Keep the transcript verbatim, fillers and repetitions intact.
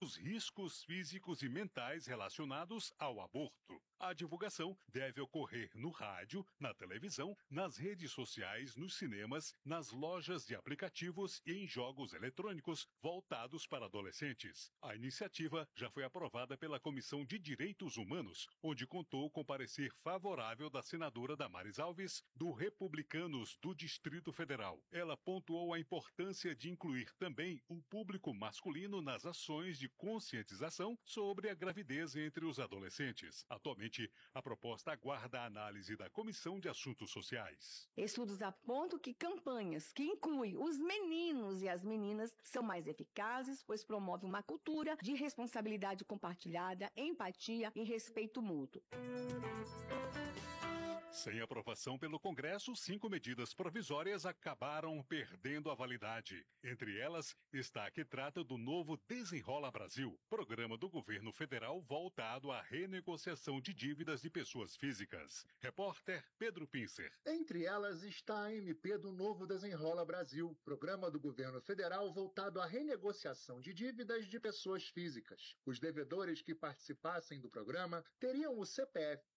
os riscos físicos e mentais relacionados ao aborto. A divulgação deve ocorrer no rádio, na televisão, nas redes sociais, nos cinemas, nas lojas de aplicativos e em jogos eletrônicos voltados para adolescentes. A iniciativa já foi aprovada pela Comissão de Direitos Humanos, onde contou com parecer favorável da senadora Damares Alves, do Republicanos do Distrito Federal. Ela pontuou a importância de incluir também o público masculino nas ações de conscientização sobre a gravidez entre os adolescentes. Atualmente, a proposta aguarda a análise da Comissão de Assuntos Sociais. Estudos apontam que campanhas que incluem os meninos e as meninas são mais eficazes, pois promovem uma cultura de responsabilidade compartilhada, empatia e respeito mútuo. Sem aprovação pelo Congresso, cinco medidas provisórias acabaram perdendo a validade. Entre elas está a que trata do novo Desenrola Brasil, programa do governo federal voltado à renegociação de dívidas de pessoas físicas. Repórter Pedro Pincer. Entre elas está a M P do novo Desenrola Brasil, programa do governo federal voltado à renegociação de dívidas de pessoas físicas. Os devedores que participassem do programa teriam o C P F